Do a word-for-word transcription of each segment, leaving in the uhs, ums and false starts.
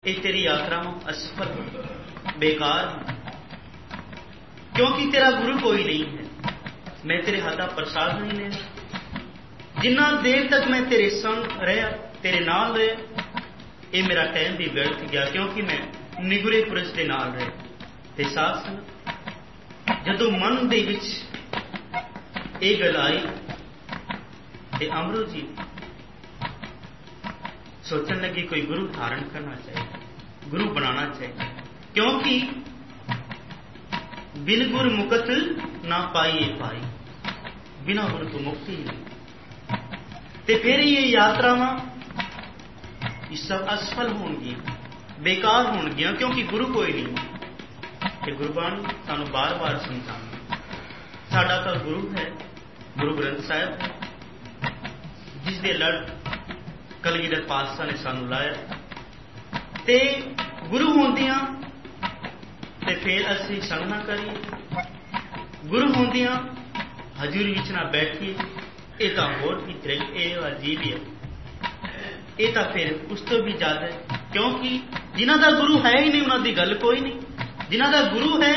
ये तेरी यात्रा असफल बेकार, क्योंकि तेरा गुरु कोई नहीं है। मैं तेरे हाथ का प्रसाद नहीं लेना। जिन्ना देर तक मैं तेरे संग रहा, तेरे नाल रहा, ये मेरा टाइम भी व्यर्थ गया, क्योंकि मैं निगुरे पुरुष के नाल रहा। ते साथ संग जदों मन दे विच ये गल आई ते अमरू जी सोचने लगी कोई गुरु धारण करना चाहिए, गुरु बनाना चाहिए, क्योंकि बिन गुर मुकत ना पाइए पाई, बिना गुरु तो मुक्ति नहीं। ते फिर ये यात्रावां ये सब असफल होंगी, बेकार होंगी, क्योंकि गुरु कोई नहीं। ते गुरबाणी सानू बार बार समझाती, साडा तो गुरु है, गुरु ग्रंथ साहिब है, जिसके लड़ कलगीधर पातशाह ने सानू लाया। ते गुरु होंदियां ते फिर असीं संग ना करिए, गुरु होंदियां हजूरी विच ना बैठिए, ये तो होर भी तरह अजीब है। ये तो फिर उस तो भी ज्यादा है, क्योंकि जिन्हां दा गुरु है ही नहीं उन्हां दी गल कोई नहीं। जिन्हां दा गुरु है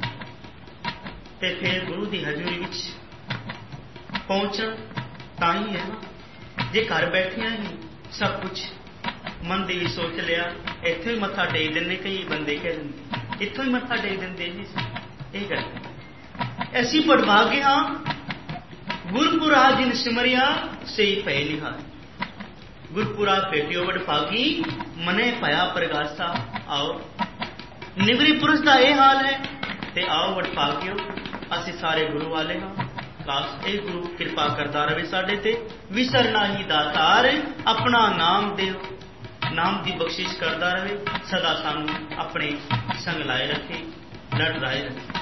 ते फिर गुरु दी हजूरी विच पहुंचण तां ही है ना। जे घर बैठिया ही सब कुछ मन दी सोच लिया, इत्थों ही मत्था टेक देने, कई बंदे कह देंगे इत्थों ही मत्था टेक देंगे जी, ये गल ऐसी पड़भागे हाँ। गुरपुरा जिन सिमरिया से ही पै लिहा, गुरपुरा भेटियो वडभागी मने पया प्रगासा। आओ निगरी पुरुष का यह हाल है, ते आओ वडभागियो असी सारे गुरु वाले हाँ। काश ए गुरु कृपा करता रहे साडे ते, विसरना ही दातार अपना नाम देव, नाम की बख्शिश करता रहे, सदा सानू अपने संग लाए रखे, लड़ राए रखे।